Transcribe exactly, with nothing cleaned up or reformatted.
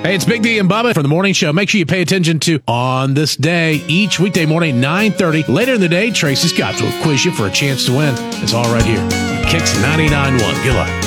Hey, it's Big D and Bubba for the morning show. Make sure you pay attention to On This Day each weekday morning, nine thirty. Later in the day, Tracy Scott will quiz you for a chance to win. It's all right here. Kicks ninety-nine point one. Good luck.